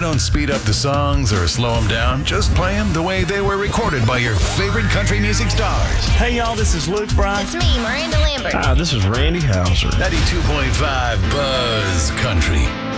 don't speed up the songs or slow them down. Just play them the way they were recorded by your favorite country music stars. Hey, y'all, this is Luke Bryan. It's me, Miranda Lambert. Hi, this is Randy Houser. 92.5 Buzz Country.